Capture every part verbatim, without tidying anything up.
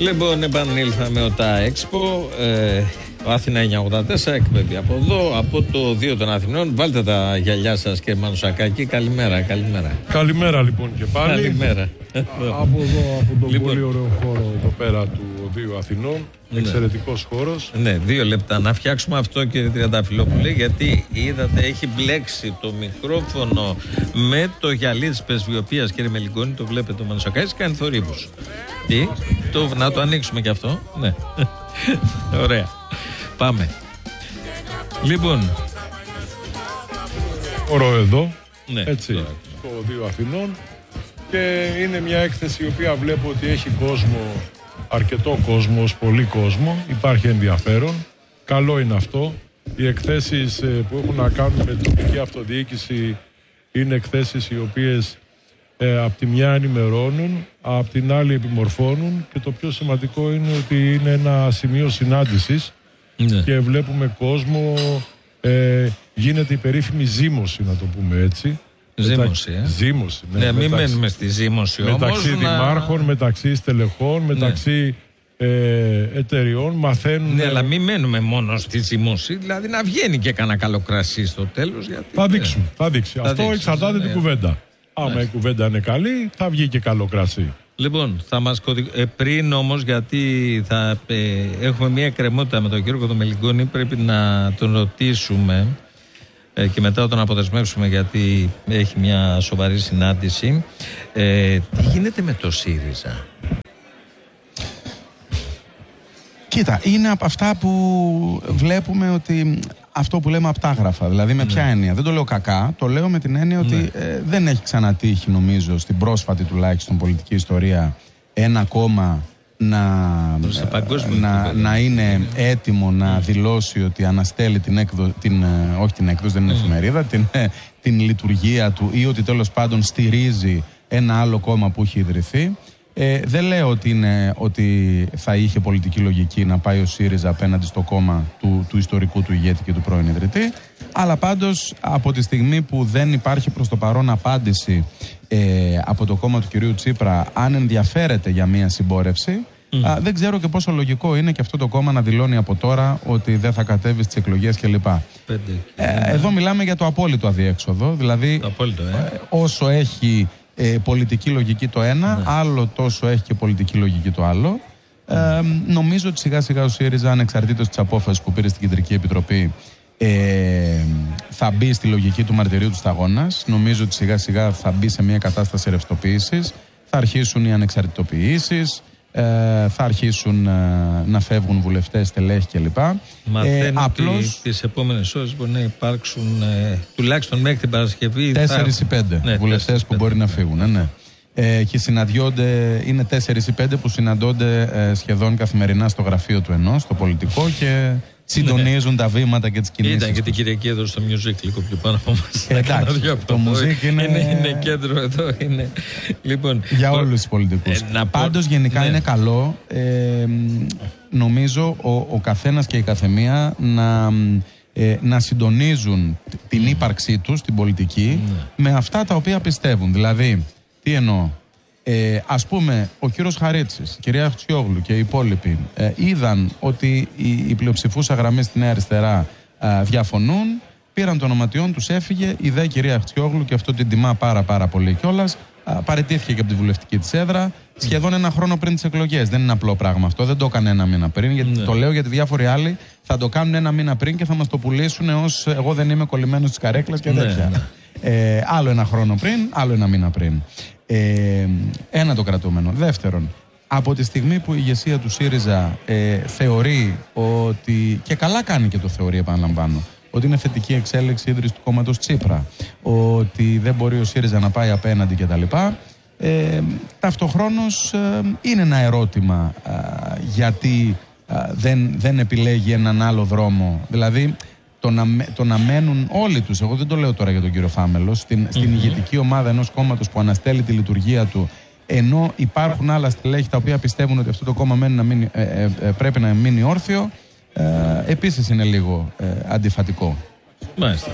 Λοιπόν, επανήλθαμε ο ΤΑ Expo. Ε, ο Αθηνά εννιακόσια ογδόντα τέσσερα εκπέμπει από εδώ, από το δύο των Αθηνών. Βάλτε τα γυαλιά σας και Μανουσακάκη. Καλημέρα, καλημέρα. Καλημέρα λοιπόν και πάλι. Καλημέρα. Από εδώ, από τον Λοιπόν. πολύ ωραίο χώρο εδώ πέρα του Οδείου Αθηνών. Ναι. Εξαιρετικός χώρος. Ναι, δύο λεπτά να φτιάξουμε αυτό, κύριε Τριανταφυλόπουλε, γιατί είδατε έχει μπλέξει το μικρόφωνο με το γυαλί της πρεσβειοποίας, κύριε Μελικόνη, το βλέπετε ο Μανουσακάκης, κάνει θορύβους. Τι, το, να το ανοίξουμε κι αυτό, ναι. Ωραία, πάμε. Λοιπόν. Χώρο εδώ, Ναι, έτσι, τώρα. στο Οδείο Αθηνών. Και είναι μια έκθεση η οποία βλέπω ότι έχει κόσμο, αρκετό κόσμο, ως πολύ κόσμο. Υπάρχει ενδιαφέρον. Καλό είναι αυτό. Οι εκθέσεις ε, που έχουν να κάνουν με την τοπική αυτοδιοίκηση είναι εκθέσεις οι οποίες ε, απ' τη μια ενημερώνουν, απ' την άλλη επιμορφώνουν, και το πιο σημαντικό είναι ότι είναι ένα σημείο συνάντησης. Ναι. Και βλέπουμε κόσμο, ε, γίνεται η περίφημη ζήμωση, να το πούμε έτσι. Ζήμωση, ε. Ζήμωση, ναι. Ναι, μην μεταξύ, μένουμε στη ζήμωση όμως. μεταξύ να... δημάρχων, μεταξύ στελεχών, μεταξύ ε, εταιριών, μαθαίνουν. Ναι, αλλά μην μένουμε μόνο στη ζήμωση, δηλαδή να βγαίνει και κανένα καλό κρασί στο τέλος. Γιατί... Θα δείξουν, θα δείξει. Θα Αυτό δείξει, εξαρτάται ναι. την κουβέντα. Άμα Ναι. η κουβέντα είναι καλή, θα βγει και καλό κρασί. Λοιπόν, θα μας κωδικ... ε, πριν όμως, γιατί θα ε, έχουμε μια εκκρεμότητα με τον κύριο Κοντομελικόνη, πρέπει να τον ρωτήσουμε ε, και μετά τον αποδεσμεύσουμε, γιατί έχει μια σοβαρή συνάντηση. Ε, τι γίνεται με το ΣΥΡΙΖΑ? Κοίτα, είναι από αυτά που βλέπουμε ότι αυτό που λέμε απτάγραφα. Δηλαδή με ποια έννοια? Δεν το λέω κακά, το λέω με την έννοια ότι ε, δεν έχει ξανατύχει, νομίζω, στην πρόσφατη τουλάχιστον πολιτική ιστορία, ένα κόμμα να, ε, να, να είναι έτοιμο να δηλώσει ότι αναστέλει την έκδοση, την, ε, όχι την έκδοση, δεν είναι εφημερίδα, την, ε, την λειτουργία του, ή ότι τέλος πάντων στηρίζει ένα άλλο κόμμα που έχει ιδρυθεί. Ε, δεν λέω ότι, είναι, ότι θα είχε πολιτική λογική να πάει ο ΣΥΡΙΖΑ απέναντι στο κόμμα του, του ιστορικού του ηγέτη και του πρώην ιδρυτή, αλλά πάντως από τη στιγμή που δεν υπάρχει προς το παρόν απάντηση ε, από το κόμμα του κυρίου Τσίπρα αν ενδιαφέρεται για μια συμπόρευση, mm. α, δεν ξέρω και πόσο λογικό είναι και αυτό το κόμμα να δηλώνει από τώρα ότι δεν θα κατέβει στις εκλογές κλπ. Ε, εδώ μιλάμε για το απόλυτο αδιέξοδο, δηλαδή το απόλυτο, ε. ε, όσο έχει Ε, πολιτική λογική το ένα, ναι. άλλο τόσο έχει και πολιτική λογική το άλλο. Ε, νομίζω ότι σιγά σιγά ο ΣΥΡΙΖΑ, ανεξαρτήτως της απόφασης που πήρε στην Κεντρική Επιτροπή, ε, θα μπει στη λογική του μαρτυρίου του σταγόνας. Νομίζω ότι σιγά σιγά θα μπει σε μια κατάσταση ρευστοποίησης. Θα αρχίσουν οι ανεξαρτητοποιήσεις, ε, θα αρχίσουν ε, να φεύγουν βουλευτές, στελέχη κλπ. Μαθαίνω ε, απλώς ότι τις επόμενες ώρες μπορεί να υπάρξουν ε, τουλάχιστον μέχρι την Παρασκευή τέσσερις ή πέντε ναι, βουλευτές που μπορεί να φύγουν. Ναι, ναι. Ε, και συναντιόνται, είναι τέσσερις ή πέντε που συναντώνται ε, σχεδόν καθημερινά στο γραφείο του ενός, στο πολιτικό, και συντονίζουν ναι. τα βήματα και τις κινήσεις. Ήταν και την Κυριακή εδώ στο Music λίγο πιο πάνω από μας. Ε, εντάξει, το Music είναι... είναι... είναι κέντρο εδώ. Είναι... Λοιπόν, για το... όλους τους πολιτικούς. Ε, να Πάντως πω... γενικά ναι. είναι καλό, ε, νομίζω, ο, ο καθένας και η καθεμία να... Ε, να συντονίζουν την ύπαρξή τους στην πολιτική mm. με αυτά τα οποία πιστεύουν. Δηλαδή, τι εννοώ? Ε, ας πούμε, ο κύριος Χαρίτσης, η κυρία Χτσιόγλου και οι υπόλοιποι ε, είδαν ότι η, η πλειοψηφούσα γραμμή στη Νέα Αριστερά ε, διαφωνούν, πήραν το ονοματιόν τους, έφυγε η δε κυρία Χτσιόγλου, και αυτό την τιμά πάρα πάρα πολύ κιόλας. Παραιτήθηκε και από τη βουλευτική της έδρα σχεδόν ένα χρόνο πριν τις εκλογές. Δεν είναι απλό πράγμα αυτό. Δεν το έκανε ένα μήνα πριν. Γιατί ναι. Το λέω γιατί διάφοροι άλλοι θα το κάνουν ένα μήνα πριν και θα μας το πουλήσουν ως εγώ δεν είμαι κολλημένος στις καρέκλες και τέτοια. Ναι, ναι. Ε, άλλο ένα χρόνο πριν, άλλο ένα μήνα πριν. Ε, ένα το κρατούμενο. Δεύτερον, από τη στιγμή που η ηγεσία του ΣΥΡΙΖΑ ε, θεωρεί ότι. Και καλά κάνει και το θεωρεί, επαναλαμβάνω. Ότι είναι θετική εξέλιξη ίδρυση του κόμματος Τσίπρα, ότι δεν μπορεί ο ΣΥΡΙΖΑ να πάει απέναντι κτλ. Ε, ταυτοχρόνως ε, είναι ένα ερώτημα ε, γιατί ε, δεν, δεν επιλέγει έναν άλλο δρόμο. Δηλαδή το να, το να μένουν όλοι τους, εγώ δεν το λέω τώρα για τον κύριο Φάμελος, στην, στην mm-hmm. ηγετική ομάδα ενός κόμματος που αναστέλει τη λειτουργία του, ενώ υπάρχουν άλλα στελέχη τα οποία πιστεύουν ότι αυτό το κόμμα μένει να μείνει, ε, ε, ε, πρέπει να μείνει όρθιο. Ε, επίσης είναι λίγο ε, αντιφατικό. Μάλιστα.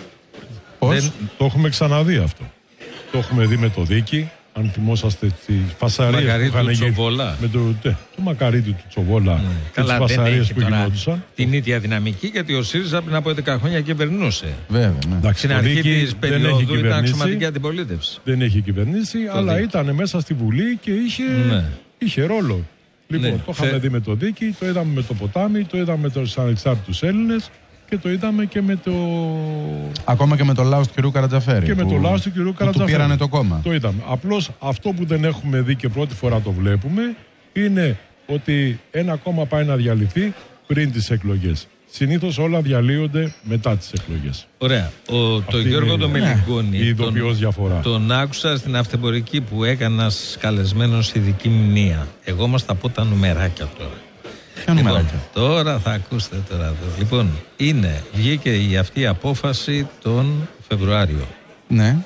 Πώς? Δεν... Το έχουμε ξαναδεί αυτό. Το έχουμε δει με το Δίκη. Αν θυμόσαστε τη φασαρία που είχαν γίνει με το, τε, το Μακαρίτη, του Τσοβόλα, mm. και τις φασαρίες που γινόντουσαν. Την ίδια δυναμική, γιατί ο ΣΥΡΙΖΑ πριν από έντεκα χρόνια κυβερνούσε. Βέβαια. Ναι. Εντάξει, στην αρχή της περίοδου ήταν αξιωματική αντιπολίτευση. Δεν έχει κυβερνήσει, το αλλά δίκη. Ήταν μέσα στη Βουλή και είχε, ναι. είχε ρόλο. Λοιπόν, ναι. το είχαμε Θε... δει με το Δίκη, το είδαμε με το Ποτάμι, το είδαμε με τους ανεξάρτητους Έλληνες. Και το είδαμε και με το. Ακόμα και με το λαός του κ. Καρατζαφέρη. Και με το λαός του κ. Καρατζαφέρη. Του πήρανε το κόμμα. Το είδαμε. Απλώς αυτό που δεν έχουμε δει και πρώτη φορά το βλέπουμε είναι ότι ένα κόμμα πάει να διαλυθεί πριν τις εκλογές. Συνήθως όλα διαλύονται μετά τις εκλογές. Ωραία. Ο, το Γιώργο το Μελικόνη. Η ειδοποιώς διαφορά. Τον άκουσα στην αυτεμπορική που έκανα ένας καλεσμένος στη δική μνήμα. Εγώ όμως θα πω τα νουμεράκια τώρα. Λοιπόν, τώρα θα ακούσετε τώρα. Λοιπόν, είναι, βγήκε η αυτή η απόφαση τον Φεβρουάριο. Ναι.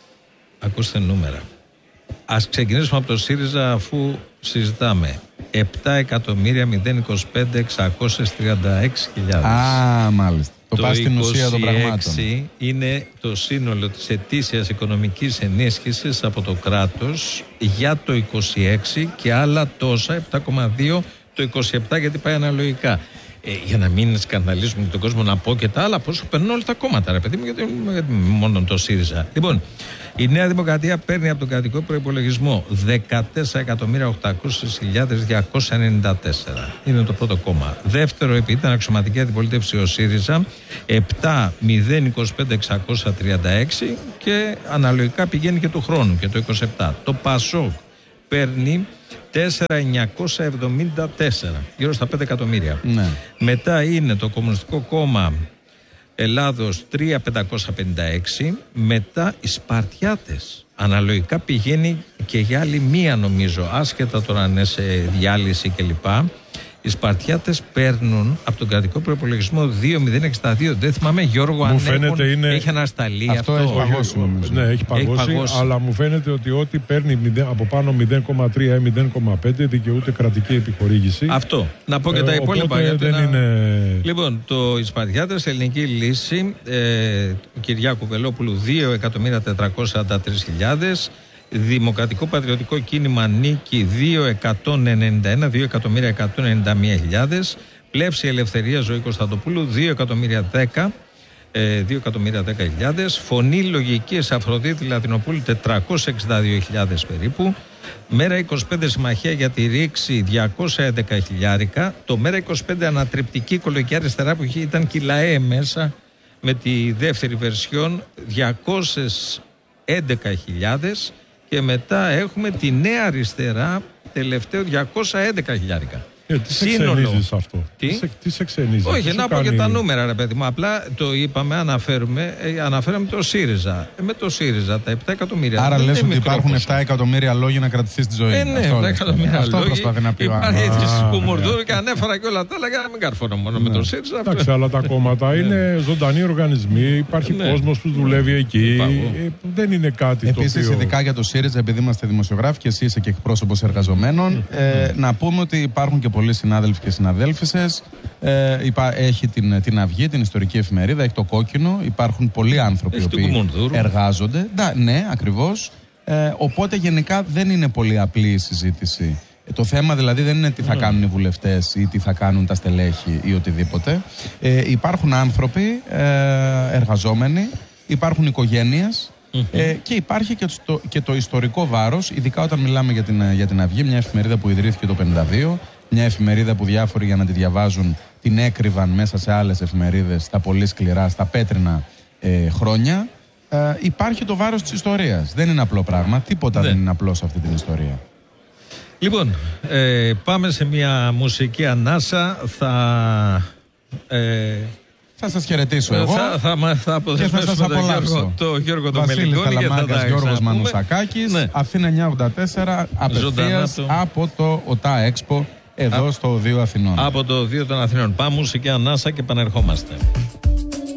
Ακούστε νούμερα. Ας ξεκινήσουμε από το ΣΥΡΙΖΑ, αφού συζητάμε. επτά εκατομμύρια μηδέν είκοσι πέντε εξακόσιες τριάντα έξι χιλιάδες. Α, μάλιστα. Το, το πάει στην ουσία των πραγμάτων. Είναι το σύνολο της ετήσιας οικονομικής ενίσχυσης από το κράτος για το είκοσι έξι και άλλα τόσα επτά κόμμα δύο το είκοσι επτά, γιατί πάει αναλογικά. Ε, για να μην σκανδαλίσουμε τον κόσμο, να πω και τα άλλα, πόσο παίρνουν όλα τα κόμματα, ρε παιδί μου, γιατί, γιατί μόνο το ΣΥΡΙΖΑ. Λοιπόν, η Νέα Δημοκρατία παίρνει από τον κρατικό προϋπολογισμό δεκατέσσερα εκατομμύρια οκτακόσιες χιλιάδες διακόσια ενενήντα τέσσερα. Είναι το πρώτο κόμμα. Δεύτερο, επειδή ήταν αξιωματική αντιπολίτευση ο ΣΥΡΙΖΑ, επτά μηδέν είκοσι πέντε εξακόσια τριάντα έξι και αναλογικά πηγαίνει και του χρόνου και το είκοσι επτά. Το ΠΑΣΟΚ παίρνει τέσσερα χιλιάδες εννιακόσια εβδομήντα τέσσερα, γύρω στα πέντε εκατομμύρια. Ναι. Μετά είναι το Κομμουνιστικό Κόμμα Ελλάδος τρία χιλιάδες πεντακόσια πενήντα έξι. Μετά οι Σπαρτιάτες. Αναλογικά πηγαίνει και για άλλη μία, νομίζω, άσχετα τώρα αν είναι σε διάλυση κλπ. Οι Σπαρτιάτες παίρνουν από τον κρατικό προϋπολογισμό δύο χιλιάδες εξήντα δύο. Δεν θυμάμαι, Γιώργο, αν έχουν, είναι... έχει ανασταλεί αυτό. Αυτό έχει παγώσει, νομίζω. Ναι, έχει παγώσει, έχει παγώσει, αλλά μου φαίνεται ότι ό,τι παίρνει από πάνω μηδέν κόμμα τρία ή μηδέν κόμμα πέντε δικαιούται κρατική επιχορήγηση. Αυτό. Να πω και ε, τα υπόλοιπα. Γιατί δεν να... είναι... Λοιπόν, το Σπαρτιάτες, ελληνική λύση, ε, του Κυριάκου Βελόπουλου, δύο εκατομμύρια τετρακόσιες σαράντα τρεις χιλιάδες. Δημοκρατικό Πατριωτικό Κίνημα Νίκη δύο εκατομμύρια εκατόν ενενήντα μία χιλιάδες. Πλεύση Ελευθερία Ζωή Κωνσταντοπούλου δύο εκατομμύρια δέκα χιλιάδες. Φωνή Λογικής Αφροδίτη Λατινοπούλου τετρακόσιες εξήντα δύο χιλιάδες περίπου. Μέρα είκοσι πέντε Συμμαχία για τη Ρήξη διακόσια έντεκα χιλιάρικα. Το Μέρα είκοσι πέντε Ανατριπτική Οικολογική Αριστερά που ήταν και η ΛΑΕ μέσα με τη δεύτερη βερσιόν διακόσιες έντεκα χιλιάδες. Και μετά έχουμε τη Νέα Αριστερά, τελευταίο διακόσια έντεκα χιλιάρικα. Ε, τι σε ξενίζεις αυτό. Τι, τι σε ξενίζεις. Όχι, να πω κάνει... και τα νούμερα, ρε παιδί μου. Απλά το είπαμε, αναφέρουμε, ε, αναφέραμε το ΣΥΡΙΖΑ. Ε, με το ΣΥΡΙΖΑ, τα επτά εκατομμύρια. Άρα λες ότι υπάρχουν επτά εκατομμύρια λόγοι να κρατηθείς τη ζωή. Ε, ναι, επτά εκατομμύρια αυτό προσπαθεί να πει. Υπάρχει έτσι Κουμουρδούρου και ανέφερα και όλα τα άλλα για να μην καρφώνω μόνο με το ΣΥΡΙΖΑ. Εντάξει, αλλά τα κόμματα είναι ζωντανοί οργανισμοί. Υπάρχει κόσμος που δουλεύει εκεί. Δεν είναι κάτι το. Επίσης, ειδικά για το ΣΥΡΙΖΑ, επειδή είμαστε δημοσιογράφοι και εσύ είσαι και εκπρόσωπος εργαζομένων, να πούμε ότι υπάρχουν και πολλοί συνάδελφοι και συναδέλφισες. Ε, υπά, έχει την, την Αυγή, την ιστορική εφημερίδα, έχει το Κόκκινο. Υπάρχουν πολλοί άνθρωποι που εργάζονται. Da, ναι, ακριβώς. Ε, οπότε γενικά δεν είναι πολύ απλή η συζήτηση. Ε, το θέμα δηλαδή δεν είναι τι θα κάνουν οι βουλευτές ή τι θα κάνουν τα στελέχη ή οτιδήποτε. Ε, υπάρχουν άνθρωποι ε, εργαζόμενοι, υπάρχουν οικογένειες. Mm-hmm. Ε, και υπάρχει και το, και το ιστορικό βάρος, ειδικά όταν μιλάμε για την, για την Αυγή, μια εφημερίδα που ιδρύθηκε το πενήντα δύο, μια εφημερίδα που διάφοροι για να τη διαβάζουν την έκρυβαν μέσα σε άλλες εφημερίδες στα πολύ σκληρά, στα πέτρινα ε, χρόνια. Ε, υπάρχει το βάρος της ιστορίας. Δεν είναι απλό πράγμα, τίποτα δεν, δεν είναι απλό σε αυτή την ιστορία. Λοιπόν, ε, πάμε σε μια μουσική ανάσα. Θα... Ε, Θα σας χαιρετήσω εγώ θα, θα, θα και θα σας απολαύσω. Το Γιώργο το Βασίλης Μελικόνη και θα τα Γιώργος Μανουσακάκης, ναι. Αθήνα εννιακόσια ογδόντα τέσσερα, απευθείας το... από το ΟΤΑ Έξπο εδώ Α... στο Οδείο Αθηνών. Από το Οδείο των Αθηνών. Πάμε μουσική ανάσα και επανερχόμαστε.